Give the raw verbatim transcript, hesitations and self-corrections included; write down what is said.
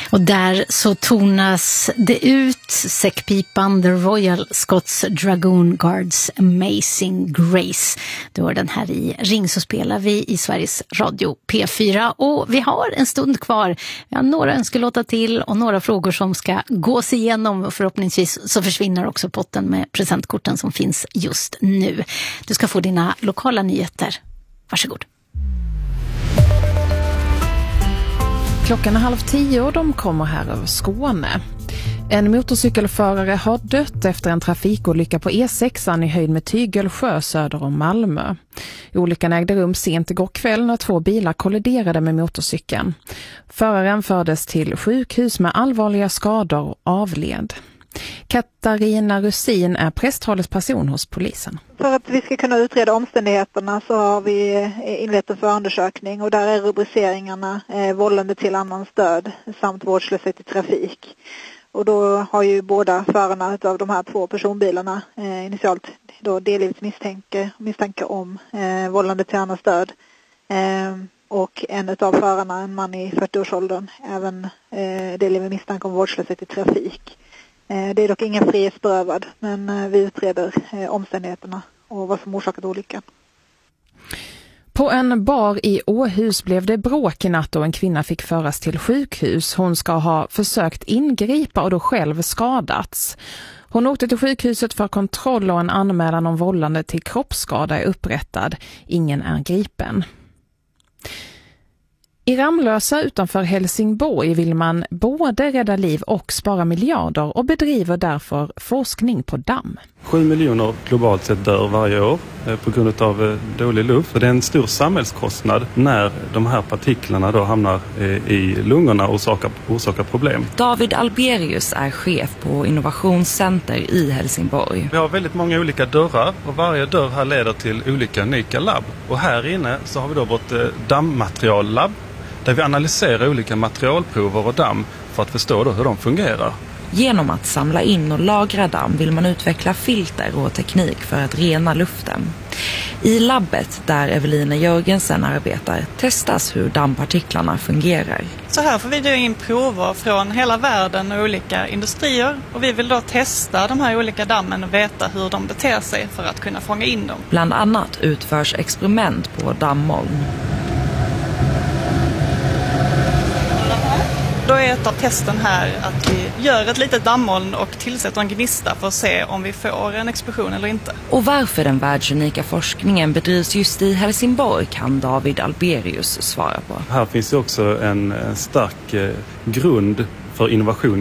Och där så tonas det ut säckpipan The Royal Scots Dragoon Guards Amazing Grace. Då är den här i Ring, så spelar vi i Sveriges Radio P fyra. Och vi har en stund kvar. Vi har några önskelåtar till och några frågor som ska gås igenom. Och förhoppningsvis så försvinner också potten med presentkorten som finns just nu. Du ska få dina lokala nyheter. Varsågod. Klockan är halv tio och de kommer här över Skåne. En motorcykelförare har dött efter en trafikolycka på E sexan i höjd med Tygelsjö söder om Malmö. Olyckan ägde rum sent igår kväll när två bilar kolliderade med motorcykeln. Föraren fördes till sjukhus med allvarliga skador och avled. Katarina Rusin är presstalesperson hos polisen. För att vi ska kunna utreda omständigheterna så har vi inlett en förundersökning och där är rubriceringarna eh, vållande till annans död samt vårdslöshet i trafik. Och då har ju båda förarna av de här två personbilarna eh, initialt då delgivits misstänke, misstänke om eh, vållande till annans död. Eh, och en av förarna, en man i fyrtioårsåldern, även eh, delgivet misstänke om vårdslöshet i trafik. Det är dock ingen frihetsberövad, men vi utreder omständigheterna och vad som orsakat olyckan. På en bar i Åhus blev det bråk i natt och en kvinna fick föras till sjukhus. Hon ska ha försökt ingripa och då själv skadats. Hon åkte till sjukhuset för kontroll och en anmälan om vållande till kroppsskada är upprättad. Ingen är gripen. I Ramlösa utanför Helsingborg vill man både rädda liv och spara miljarder och bedriver därför forskning på damm. Sju miljoner globalt sett dör varje år på grund av dålig luft. Det är en stor samhällskostnad när de här partiklarna då hamnar i lungorna och orsakar, orsakar problem. David Alberius är chef på Innovationscenter i Helsingborg. Vi har väldigt många olika dörrar och varje dörr här leder till olika unika labb. Och här inne så har vi då vårt dammmateriallabb där vi analyserar olika materialprover och damm för att förstå då hur de fungerar. Genom att samla in och lagra damm vill man utveckla filter och teknik för att rena luften. I labbet där Evelina Jörgensen arbetar testas hur dammpartiklarna fungerar. Så här får vi dra in prover från hela världen och olika industrier. Och vi vill då testa de här olika dammen och veta hur de beter sig för att kunna fånga in dem. Bland annat utförs experiment på dammoln. Då är ett av testen här att vi gör ett litet dammoln och tillsätter en gnista för att se om vi får en explosion eller inte. Och varför den världsunika forskningen bedrivs just i Helsingborg kan David Alberius svara på. Här finns ju också en stark grund för innovation